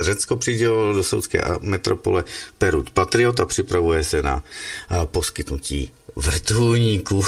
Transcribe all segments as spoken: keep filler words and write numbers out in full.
Řecko přidělilo do saúdské metropole Perut Patriot a připravuje se na poskytnutí vrtulníků.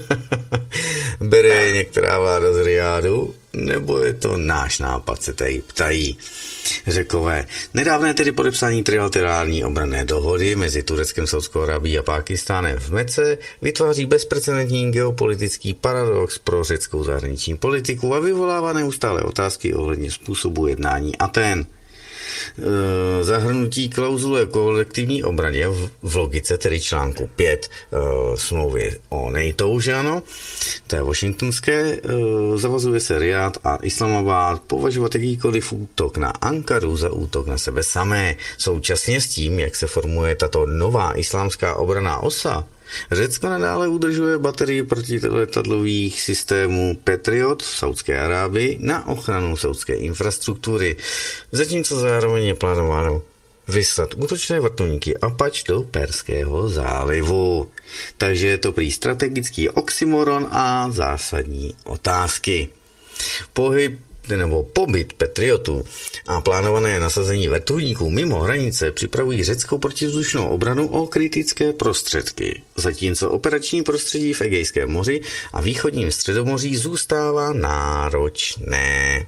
Bere některá vláda z Riádu, nebo je to náš nápad, se tady ptají Řekové. Nedávné tedy podepsání trilaterální obranné dohody mezi Tureckem, Saudskou Arábií a Pákistánem v Mece vytváří bezprecedentní geopolitický paradox pro řeckou zahraniční politiku a vyvolává neustále otázky ohledně způsobu jednání Athén. E, zahrnutí klauzule kolektivní obraně v, v logice, tedy článku pět e, smlouvy o NATO, už ano, to je washingtonské, e, zavazuje se Riad a Islamabad považovat jakýkoliv útok na Ankaru za útok na sebe samé. Současně s tím, jak se formuje tato nová islámská obranná osa, Řecko nadále udržuje baterii protiletadlových systémů Patriot v Saúdské Arábii na ochranu saúdské infrastruktury, zatímco zároveň je plánováno vyslat útočné vrtulníky Apache do Perského zálivu. Takže je to prý strategický oxymoron a zásadní otázky. Pohyb nebo pobyt Patriotů a plánované nasazení vrtulníků mimo hranice připravují řeckou protivzdušnou obranu o kritické prostředky, zatímco operační prostředí v Egejském moři a východním středomoří zůstává náročné.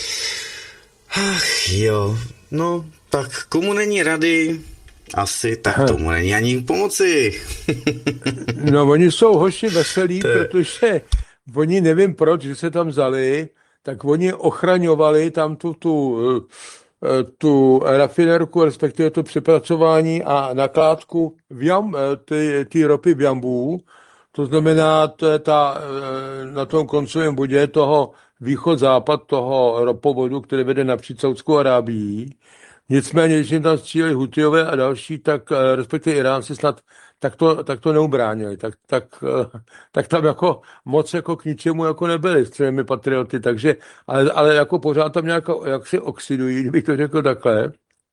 Ach jo, no tak komu není rady, asi tak Aha. tomu není ani pomoci. No oni jsou hoši veselí, to... protože oni nevím proč, že se tam vzali, tak oni ochraňovali tam tu, tu, tu rafinerku, respektive to přepracování a nakládku v jam, ty, ty ropy v Jambu. To znamená, to je ta, na tom koncovém bodě toho východ-západ toho ropovodu, který vede napříč Saudskou Arábií. Nicméně, když jim tam stříleli Hutijové a další, tak respektive Iránci snad tak to, tak to neubránili. Tak, tak, tak tam jako moc jako k ničemu jako nebyli s třemi patrioty, takže, ale, ale jako pořád tam nějak jak se oxidují, kdybych to řekl takhle.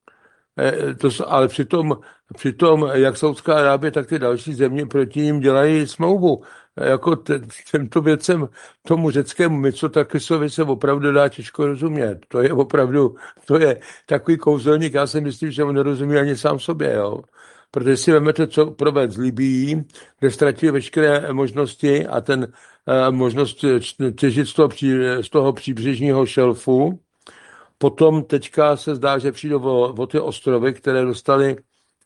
To, ale přitom, přitom, jak Saudská Arábie, tak ty další země proti ním dělají smlouvu. Jako těmto věcem, tomu řeckému Mitsotakisovi se opravdu dá těžko rozumět. To je opravdu, to je takový kouzelník, já si myslím, že on nerozumí ani sám sobě, jo. Protože si vezmete, co proved z Libii, kde ztratili veškeré možnosti a ten uh, možnost těžit z toho, pří, z toho příbřežního šelfu. Potom teďka se zdá, že přijdou o, o ty ostrovy, které dostali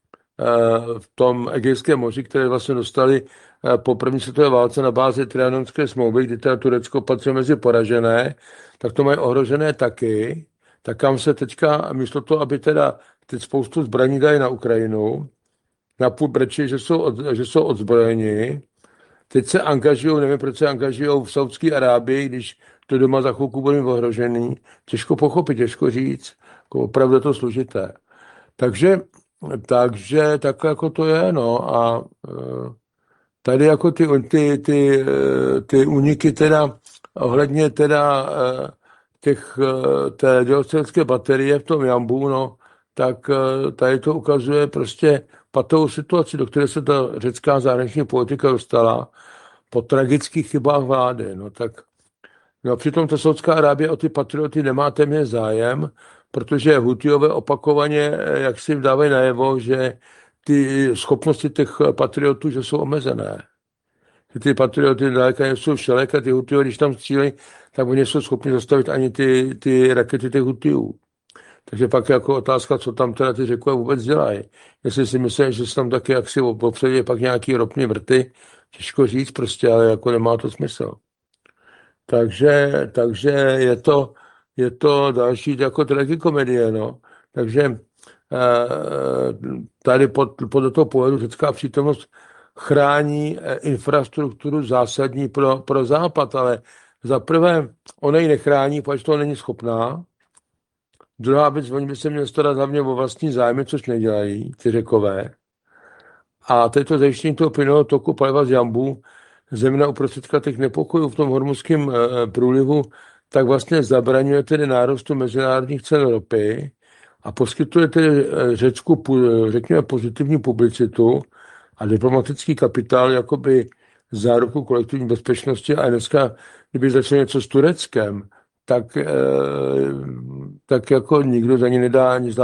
uh, v tom Egejském moři, které vlastně dostali uh, po první světové válce na bázi Trianonské smlouvy, kdy teda Turecko patří mezi poražené, tak to mají ohrožené taky. Tak kam se teďka, místo toho, aby teda teď spoustu zbraní dali na Ukrajinu, na půl brečí, že jsou, od, že jsou odzbrojeni. Teď se angažují, nevím, proč se angažují v Saúdské Arábii, když to doma za chvilku bude ohrožený. Těžko pochopit, těžko říct, jako opravdu je to složité. Takže, takže takhle jako to je, no a tady jako ty, ty, ty, ty úniky teda ohledně teda těch, té dělostřelecké baterie v tom Jambu, no, tak tady to ukazuje prostě patovou situaci, do které se ta řecká zahraniční politika dostala po tragických chybách vlády. No tak, no přitom ta Saudská Arábie o ty patrioty nemá téměř zájem, protože Hutijové opakovaně, jak si dávají najevo, že ty schopnosti těch patriotů, že jsou omezené. Že ty patrioty daleka nejsou všelek a ty Hutijové, když tam střílejí, tak oni jsou schopni zastavit ani ty, ty rakety těch Hutijů. Takže pak je jako otázka, co tam teda ty Řekové vůbec dělají. Jestli si myslím, že se tam taky jaksi popředí pak nějaký ropný vrty, těžko říct prostě, ale jako nemá to smysl. Takže, takže je to, je to další jako tragikomedie, no. Takže tady pod, pod toho pohledu řecká přítomnost chrání infrastrukturu zásadní pro, pro Západ, ale za prvé ona ji nechrání, protože to není schopná. Druhá věc, oni by se měli starat hlavně o vlastní zájmy, což nedělají, ty Řekové. A teď to zajištění toho plynového toku paliva z Jambu, země uprostředka těch nepokojů v tom hormuzském e, průlivu, tak vlastně zabraňuje tedy nárůstu mezinárodních cen ropy a poskytuje tedy Řecku, řekněme, pozitivní publicitu a diplomatický kapitál, jakoby záruku kolektivní bezpečnosti. A dneska, kdyby začalo něco s Tureckem, tak, e, tak jako nikdo za ně nedá ani